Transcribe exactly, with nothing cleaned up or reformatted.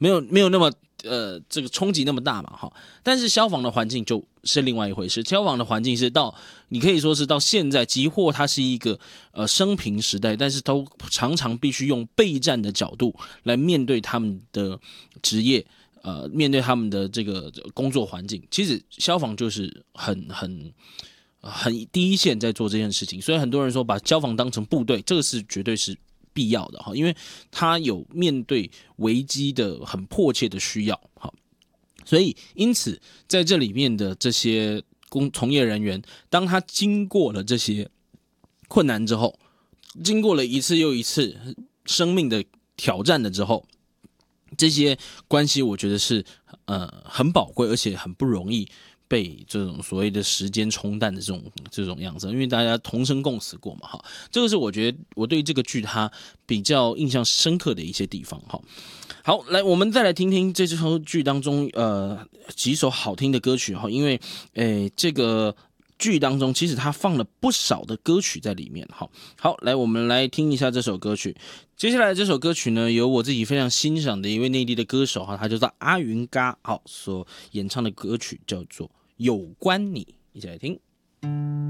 没有没有那么呃这个冲击那么大嘛哈。但是消防的环境就是另外一回事，消防的环境是到你可以说是到现在，即或它是一个呃升平时代，但是都常常必须用备战的角度来面对他们的职业。呃，面对他们的这个工作环境，其实消防就是很很很第一线在做这件事情，所以很多人说把消防当成部队，这个是绝对是必要的哈，因为他有面对危机的很迫切的需要哈，所以因此在这里面的这些工从业人员，当他经过了这些困难之后，经过了一次又一次生命的挑战了之后。这些关系我觉得是呃很宝贵，而且很不容易被这种所谓的时间冲淡的这种这种样子，因为大家同生共死过嘛哈，这个是我觉得我对这个剧它比较印象深刻的一些地方哈。好，来我们再来听听这出剧当中呃几首好听的歌曲哈，因为诶这个。剧当中其实他放了不少的歌曲在里面，好，好，来我们来听一下这首歌曲。接下来这首歌曲呢，由我自己非常欣赏的一位内地的歌手哈，他叫做阿云嘎，好，所演唱的歌曲叫做《有关你》，一起来听。